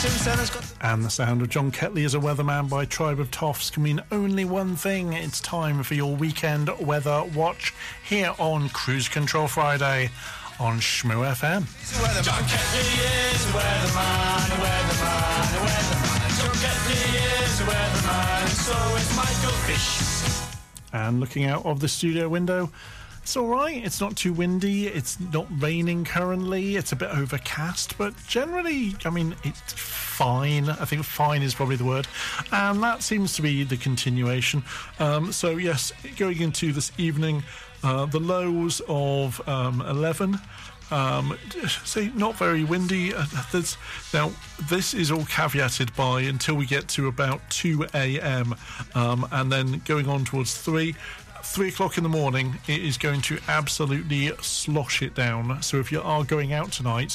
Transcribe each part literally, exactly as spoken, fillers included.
And the sound of John Ketley as a weatherman by Tribe of Toffs can mean only one thing. It's time for your weekend weather watch here on Cruise Control Friday on Shmoo F M. John Ketley is a weatherman, a weatherman, a weatherman. John Ketley is a weatherman, so is Michael Fish. And looking out of the studio window, it's all right. It's not too windy. It's not raining currently. It's a bit overcast, but generally, I mean, it's fine. I think fine is probably the word. And that seems to be the continuation. Um, so, yes, going into this evening, uh, the lows of um, eleven. Um, say not very windy. Uh, there's, now, this is all caveated by until we get to about two a.m. Um, and then going on towards three. Three o'clock in the morning, it is going to absolutely slosh it down. So if you are going out tonight,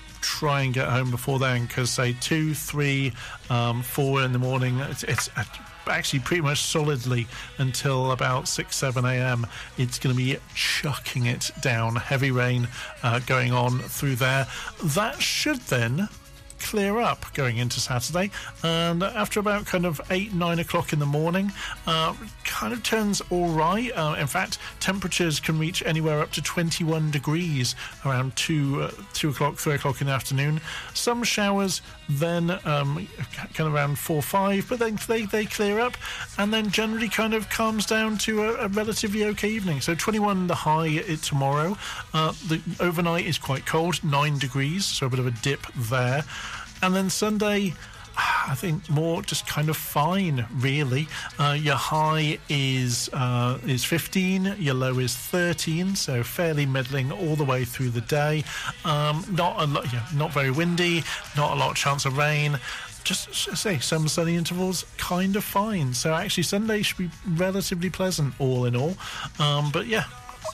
try and get home before then, because say two, three, um, four in the morning, it's, it's actually pretty much solidly until about six, seven a.m. It's going to be chucking it down. Heavy rain uh, going on through there. That should then clear up going into Saturday, and after about kind of eight, nine o'clock in the morning, uh, kind of turns all right. Uh, in fact, temperatures can reach anywhere up to twenty-one degrees around two, uh, two o'clock, three o'clock in the afternoon. Some showers then um, kind of around four, five, but then they, they clear up, and then generally kind of calms down to a, a relatively okay evening. So twenty-one the high it tomorrow. Uh, the overnight is quite cold, nine degrees, so a bit of a dip there. And then Sunday, I think more just kind of fine, really. Uh, your high is uh, is fifteen, your low is thirteen, so fairly middling all the way through the day. Um, not a lot, yeah, not very windy, not a lot of chance of rain. Just, just say some sunny intervals, kind of fine. So actually, Sunday should be relatively pleasant, all in all. Um, but yeah.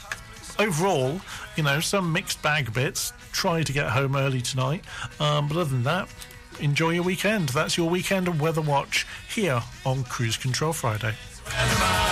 Overall, you know, some mixed bag bits. Try to get home early tonight. Um, but other than that, enjoy your weekend. That's your weekend weather watch here on Cruise Control Friday.